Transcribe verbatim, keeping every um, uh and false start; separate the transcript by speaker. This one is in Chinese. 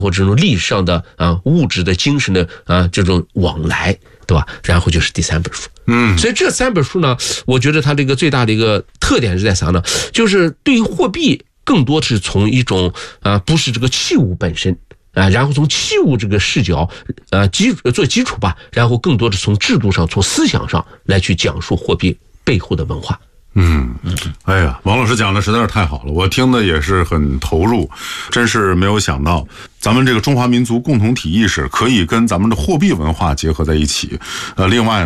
Speaker 1: 或这种历史上的啊物质的精神的啊这种往来，对吧？然后就是第三本书。
Speaker 2: 嗯，
Speaker 1: 所以这三本书呢，我觉得它这个最大的一个特点是在啥呢？就是对于货币更多是从一种啊不是这个器物本身啊，然后从器物这个视角啊基做基础吧，然后更多的从制度上、从思想上来去讲述货币背后的文化。
Speaker 2: 嗯，哎呀，王老师讲的实在是太好了，我听的也是很投入，真是没有想到咱们这个中华民族共同体意识可以跟咱们的货币文化结合在一起。呃，另外